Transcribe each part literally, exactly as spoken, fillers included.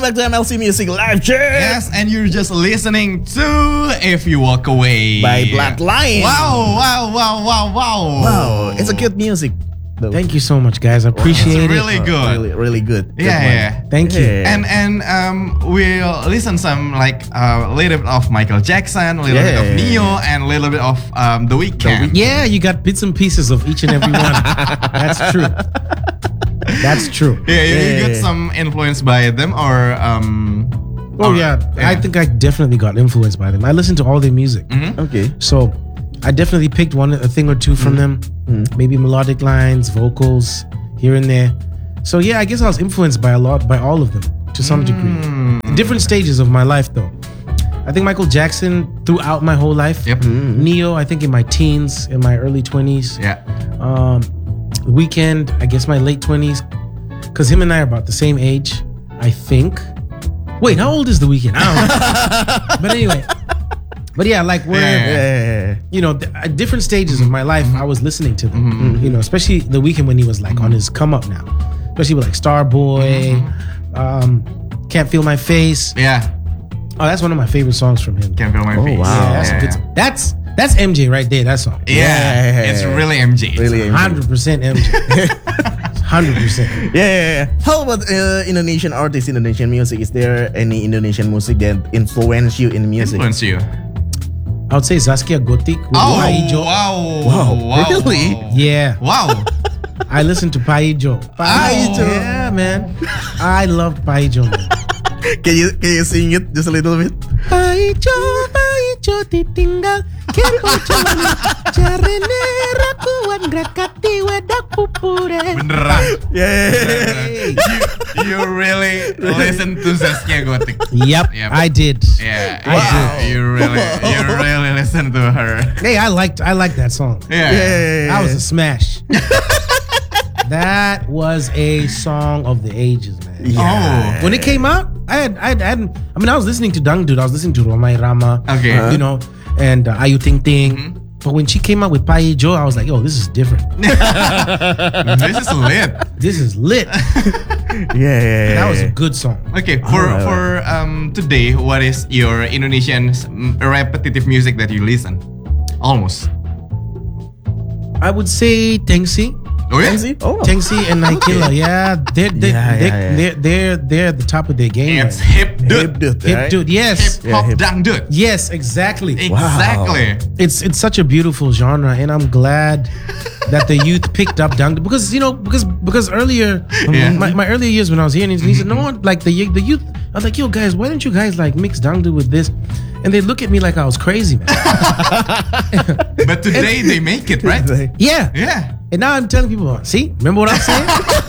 back to M L C Music Live Check. Yes, and you're just listening to If You Walk Away by Bloodline. Wow, wow, wow, wow, wow. Wow, it's a good music. Though. Thank you so much, guys. I appreciate it's really it. good. Oh, really, really good. Yeah, good yeah. Thank you. Yeah. And and um, we'll listen some like a uh, little bit of Michael Jackson, a little Yeah. bit of Neo, and a little bit of um, The Weeknd. Yeah, you got bits and pieces of each and every one. That's true. That's true. Yeah, you, you Yeah. got some influence by them, or um. Oh or- yeah. I think I definitely got influenced by them. I listen to all their music, Okay. so I definitely picked one, a thing or two from them. Maybe melodic lines, vocals here and there. So yeah, I guess I was influenced by a lot, by all of them to some degree. Different stages of my life, though. I think Michael Jackson throughout my whole life. Yep. Neo, I think in my teens, in my early twenties. Yeah. Um, Weekend, I guess my late twenties, because him and I are about the same age, I think. Wait, how old is The Weeknd? I don't know. But anyway, but yeah, like we're, Yeah. Yeah. you know, th- at different stages of my life, I was listening to them. You know, especially The Weeknd when he was like on his come up now, especially with like Starboy, um, Can't Feel My Face. Yeah. Oh, that's one of my favorite songs from him. Can't feel my Oh, face. wow. Yeah, that's, a good, that's that's M J right there. That song. Yeah, Yeah. it's really M J. Really. Hundred percent M J. Hundred percent. Yeah, yeah, yeah. How about uh, Indonesian artists, Indonesian music? Is there any Indonesian music that influence you in music? Influence you. I would say Zaskia Gotik with Oh, Paijo. wow. Wow, Wow. really? Wow. Yeah, Wow. I listened to Paijo. Paijo. Yeah, man. I love Paijo. Man. Can you can you sing it just a little bit? Paijo, Paijo ditinggal kepo cuman jarene rakuan grakati wedak pupure. Beneran. Yeah. Hey. you, you really listen to Zaskia Gotik. Yep, Yep. I did. Yeah. I yeah. did. You really, you really listen to her. Hey, I liked I liked that song. Yeah. Yeah. That was a smash. That was a song of the ages, man. Oh. When it came out, I had, I had, I had, I mean, I was listening to Dangdut, I was listening to Romai Rama, Okay. you know, and uh, Ayu Ting Ting. But when she came out with Paijo, I was like, yo, this is different. This is lit. This is lit. Yeah, yeah, yeah. That was a good song. Okay, for Alright. for um today, what is your Indonesian s- m- repetitive music that you listen? Almost. I would say Tengsi. Oh yeah. Tengsi? Oh. Tengsi and Naikila, yeah, they're they're, Yeah, they're, yeah, yeah. they're they're they're at the top of their game. It's right? hip Hip dude. dude, Hip right? dude, yes, Hip hop hip- dangdut. yes, exactly. Exactly. It's it's such a beautiful genre, and I'm glad that the youth picked up dangdut because you know because because earlier Yeah. my, my earlier years when I was here in Indonesia, no one like the y- the youth. I was like, yo guys, why don't you guys like mix dangdut with this? And they look at me like I was crazy, man. But today they make it, right? Yeah. Yeah. And now I'm telling people, see, remember what I'm saying?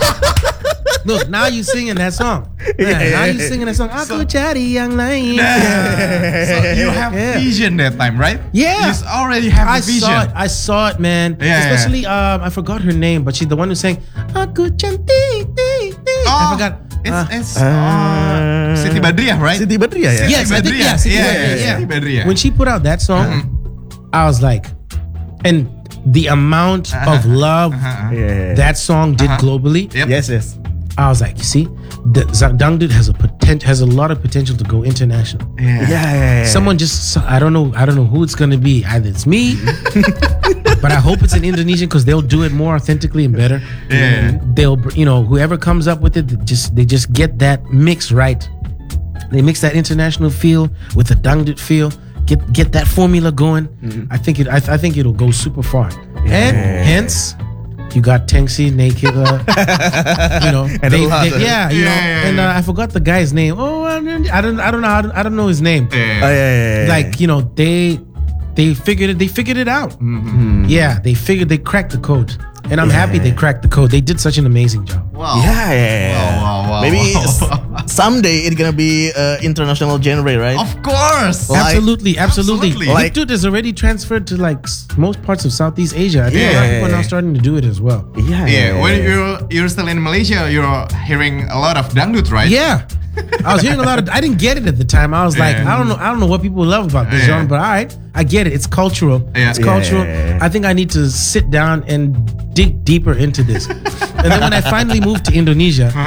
Look, now you singing that song. Yeah, now you singing that song. Aku cari yang lain. So you have Yeah. vision that time, right? Yeah. You s- already have I the vision. saw it. I saw it, man. Yeah, Especially, um, I forgot her name, but she's the one who sang Aku cantik, tik, tik. I Oh, forgot. It's, Uh, it's uh, Siti Badriah, right? Siti Badriah, yeah. yes, I think Badriah. yeah, Siti Yeah, Badriah, yeah, yeah. Siti Badriah. When she put out that song, I was like, and the amount of love Yeah. that song did Uh-huh. globally. Yep. Yes, yes. I was like, you see, the Dangdut has a potent has a lot of potential to go international. Yeah. Yeah, yeah, yeah. Someone just I don't know I don't know who it's gonna be. Either it's me, but I hope it's an Indonesian because they'll do it more authentically and better. Yeah. They'll you know whoever comes up with it, they just they just get that mix right. They mix that international feel with the Dangdut feel. Get get that formula going. I think it I, I think it'll go super far. And hence. You got Tengsi, Naked, uh, you know, And a they- lot they- of- yeah, you Yeah, know, yeah, and yeah. uh, I forgot the guy's name. Oh, I don't, I don't, I don't know, how to- I don't know his name. Oh, yeah, yeah, yeah. Like you know, they they figured it, they figured it out. Mm-hmm. Yeah, they figured they cracked the code, and I'm happy they cracked the code. They did such an amazing job. Wow. Yeah, yeah, yeah. Wow, wow, wow, Maybe wow. s- someday it's gonna be uh, international genre, right? Of course. Like- absolutely, absolutely. Absolutely. Like- Hip Dude is already transferred to like s- most parts of Southeast Asia. I think a lot Yeah. of people are now starting to do it as well. Yeah, Yeah, when you're you're still in Malaysia, you're hearing a lot of dangdut, right? Yeah. I was hearing a lot of. I didn't get it at the time. I was like, Yeah. I don't know. I don't know what people love about this Yeah. genre, but all right, I get it. It's cultural. Yeah. It's cultural. Yeah. I think I need to sit down and dig deeper into this. And then when I finally moved to Indonesia,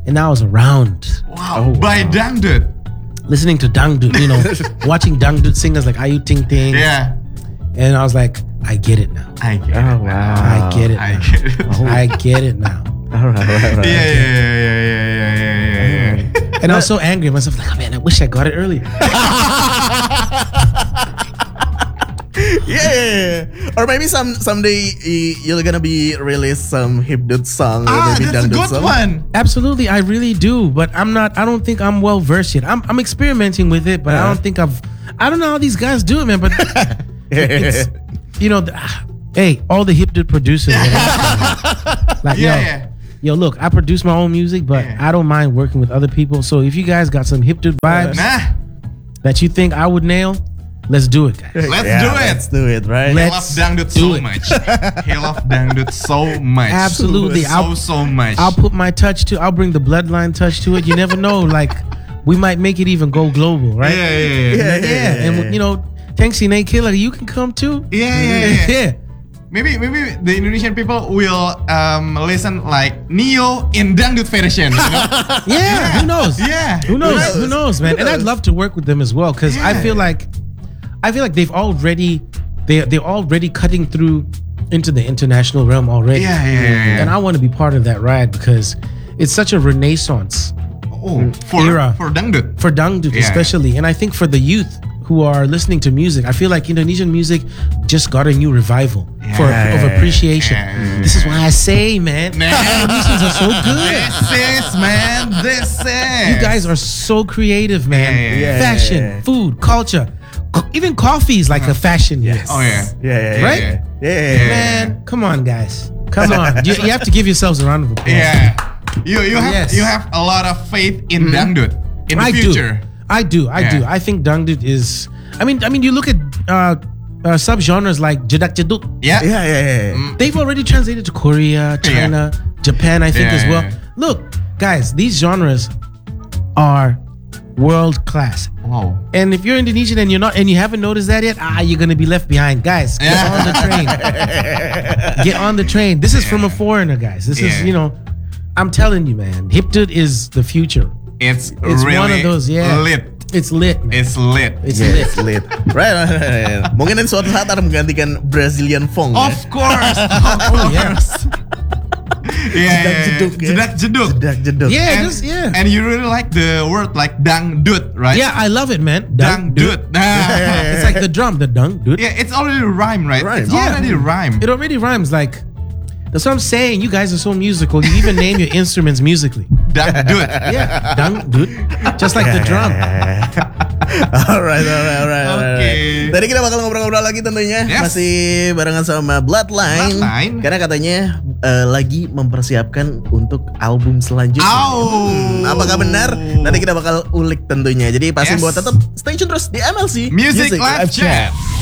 and I was around Wow. Oh, By wow. Dangdut. listening to Dangdut, you know, watching Dangdut singers like Ayu Ting Ting. Yeah. And I was like, I get it now. I get Oh, it. wow. now. I get it. I now. get it. Oh. I get it now. All right, all right, all right. Yeah, yeah, yeah, yeah, yeah, yeah, yeah, yeah, yeah. And I was so angry at myself, like, oh man, I wish I got it earlier. Yeah, yeah, yeah. Or maybe some someday y- you're gonna be release some hip-dut song, or Ah, maybe that's a dangdut good song. one. Absolutely, I really do, but I'm not. I don't think I'm well versed yet. I'm, I'm experimenting with it, but I Uh-huh. don't think I've. I don't know how these guys do it, man. But it's, you know, the, ah, hey, all the hip dude producers, man, like Yeah, yo, yeah. yo, look, I produce my own music, but Yeah. I don't mind working with other people. So if you guys got some hip dude vibes Nah, that you think I would nail, let's do it, guys. let's Yeah, do it. Let's do it, right? He Let's loves Dangdut do so it. much. He loves Dangdut so much. Absolutely. So, I'll- so much. I'll put my touch to. I'll bring the bloodline touch to it. You never know, like we might make it even go global, right? Yeah, yeah, yeah. Yeah, Yeah, and you know, Tanksy Nate Killer, you can come too. Yeah, yeah, yeah. yeah. Maybe, maybe the Indonesian people will um, listen like Neo in Dangdut version. You know? Yeah, who knows? Yeah. Who knows? knows? Who knows, man? Who And I'd knows? love to work with them as well because I Yeah. feel like, I feel like they've already, they they're already cutting through into the international realm already. Yeah, yeah, yeah, yeah. And I want to be part of that ride because it's such a renaissance Oh, for Era. for Dangdut. for Dangdut, Yeah. especially, and I think for the youth who are listening to music, I feel like Indonesian music just got a new revival for Yeah. of appreciation. Yeah. This is why I say, man, Man. Indonesians are so good. This is, man. This is. You guys are so creative, man. Yeah, yeah, yeah. Fashion, Yeah. food, culture, Co- even coffee is like a fashion. Yes. Oh yeah. Yeah, yeah, yeah. Right? Yeah, yeah, Yeah. yeah. Man, come on, guys. Come on. You, you have to give yourselves a round of applause. Yeah. You you have Yes. you have a lot of faith in Dangdut in the I future. do. I do. I Yeah. do. I think Dangdut is. I mean, I mean, you look at uh, uh, subgenres like Jedak Jeduk. Yeah. Yeah, yeah, yeah. Mm. They've already translated to Korea, China, Japan, I think Yeah, as well. yeah. Look, guys, these genres are world class. Wow. And if you're Indonesian and you're not, and you haven't noticed that yet, ah, you're gonna be left behind, guys. Get Yeah. on the train. Get on the train. This is from a foreigner, guys. This is, Yeah. you know, I'm telling you, man. Hipdut is the future. It's, It's really one of those, yeah. lit. It's lit, man. It's lit. It's Yeah, lit. it's lit. Right, right, right, right. Mungkin nanti suatu saat akan menggantikan Brazilian funk. Of ya? course. Of yeah. course. Yeah, yeah, Jedak yeah. jeduk, ya. Jedak jeduk. Jedak jeduk. Yeah, And, just, yeah. and you really like the word like dangdut, right? Yeah, I love it, man. Dangdut. Dut. It's like the drum, the dung, dude. Yeah, it's already rhyme, right? Rhyme. It's Yeah. already rhyme. It already rhymes. Like, that's what I'm saying. You guys are so musical. You even name your instruments musically. Dangdut. Yeah, dung, dude. Just like the drum. Alright, alright, alright, alright. Oke. Tadi kita bakal ngobrol-ngobrol lagi tentunya. Yes. Masih barengan sama Bloodline. Bloodline. Karena katanya eh, lagi mempersiapkan untuk album selanjutnya. Au. Hmm, apakah benar? Nanti kita bakal ulik tentunya. Jadi pasti Yes. buat tetap stay tune terus di M L C Music Live Chat.